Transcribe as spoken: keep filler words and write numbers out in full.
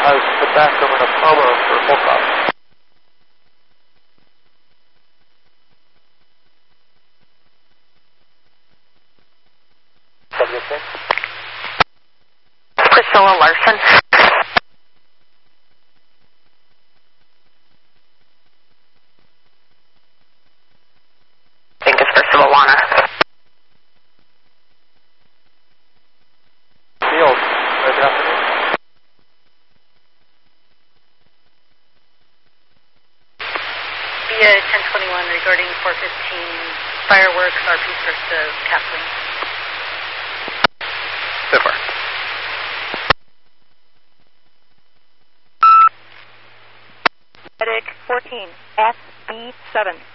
I was put back over to Palmer for full stop. W six. Priscilla Larson. I think it's for Silwana. Field. Good afternoon. Via ten twenty-one regarding four fifteen fireworks, R P first to Kathleen. So far. Medic fourteen, S B seven.